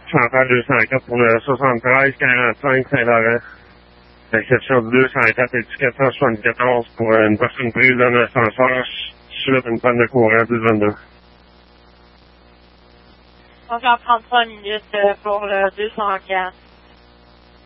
Chantal 204 pour le 73-45 Saint-Laurent. Exception de 204 et 474 pour une personne prise dans un ascenseur suite à une panne de courant du 22. On va prendre 3 minutes pour le 204.